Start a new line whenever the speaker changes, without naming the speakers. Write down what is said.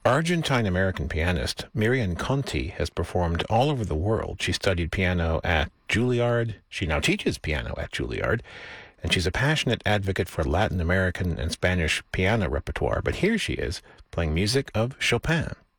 Argentine-American pianist Miriam Conti has performed all over the world. She studied piano at Juilliard. She now teaches piano at Juilliard. And she's a passionate advocate for Latin American and Spanish piano repertoire. But here she is playing music of Chopin.